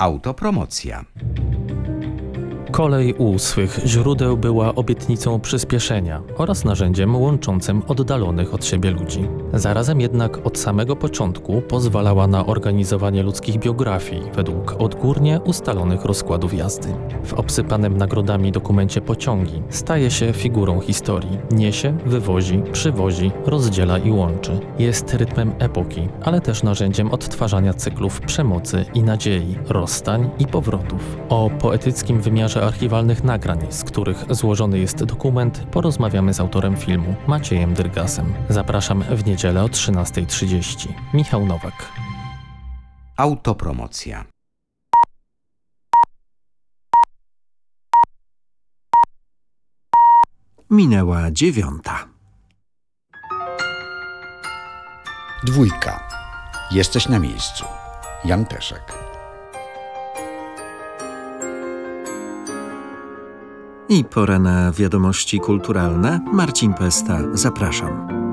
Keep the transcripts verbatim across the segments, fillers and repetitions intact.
Autopromocja. Kolej u swych źródeł była obietnicą przyspieszenia oraz narzędziem łączącym oddalonych od siebie ludzi. Zarazem jednak od samego początku pozwalała na organizowanie ludzkich biografii według odgórnie ustalonych rozkładów jazdy. W obsypanym nagrodami dokumencie Pociągi staje się figurą historii. Niesie, wywozi, przywozi, rozdziela i łączy. Jest rytmem epoki, ale też narzędziem odtwarzania cyklów przemocy i nadziei, rozstań i powrotów. O poetyckim wymiarze archiwalnych nagrań, z których złożony jest dokument, porozmawiamy z autorem filmu, Maciejem Dyrgasem. Zapraszam w niedzielę o trzynasta trzydzieści. Michał Nowak. Autopromocja. Minęła dziewiąta. Dwójka. Jesteś na miejscu. Jan Peszek. I pora na wiadomości kulturalne. Marcin Pesta, zapraszam.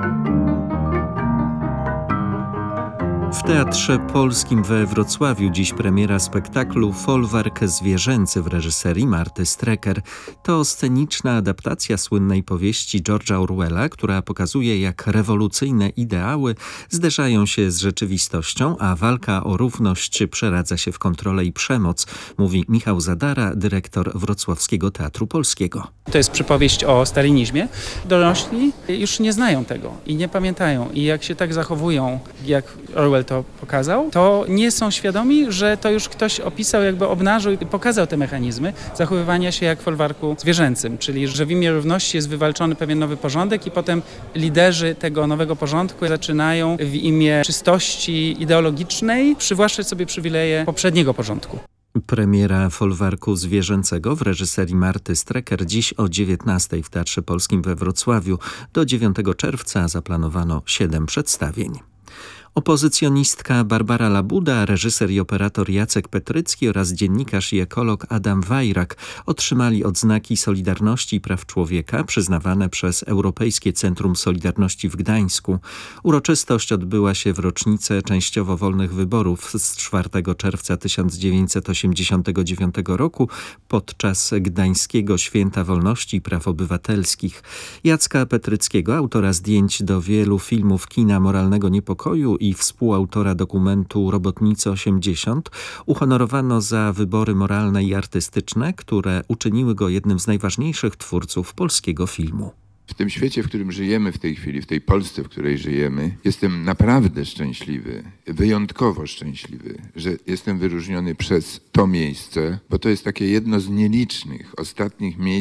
W Teatrze Polskim we Wrocławiu dziś premiera spektaklu Folwark zwierzęcy w reżyserii Marty Strecker. To sceniczna adaptacja słynnej powieści George'a Orwella, która pokazuje, jak rewolucyjne ideały zderzają się z rzeczywistością, a walka o równość przeradza się w kontrolę i przemoc, mówi Michał Zadara, dyrektor Wrocławskiego Teatru Polskiego. To jest przypowieść o stalinizmie. Dorośli już nie znają tego i nie pamiętają. I jak się tak zachowują, jak Orwell to pokazał, to nie są świadomi, że to już ktoś opisał, jakby obnażył i pokazał te mechanizmy zachowywania się jak w folwarku zwierzęcym, czyli że w imię równości jest wywalczony pewien nowy porządek i potem liderzy tego nowego porządku zaczynają w imię czystości ideologicznej przywłaszczać sobie przywileje poprzedniego porządku. Premiera Folwarku zwierzęcego w reżyserii Marty Strecker dziś o dziewiętnastej w Teatrze Polskim we Wrocławiu. Do dziewiątego czerwca zaplanowano siedem przedstawień. Opozycjonistka Barbara Labuda, reżyser i operator Jacek Petrycki oraz dziennikarz i ekolog Adam Wajrak otrzymali odznaki Solidarności i Praw Człowieka przyznawane przez Europejskie Centrum Solidarności w Gdańsku. Uroczystość odbyła się w rocznicę częściowo wolnych wyborów z czwartego czerwca tysiąc dziewięćset osiemdziesiątego dziewiątego roku podczas Gdańskiego Święta Wolności i Praw Obywatelskich. Jacka Petryckiego, autora zdjęć do wielu filmów kina moralnego niepokoju i współautora dokumentu Robotnicy osiemdziesiąt, uhonorowano za wybory moralne i artystyczne, które uczyniły go jednym z najważniejszych twórców polskiego filmu. W tym świecie, w którym żyjemy w tej chwili, w tej Polsce, w której żyjemy, jestem naprawdę szczęśliwy, wyjątkowo szczęśliwy, że jestem wyróżniony przez to miejsce, bo to jest takie jedno z nielicznych ostatnich miejsc,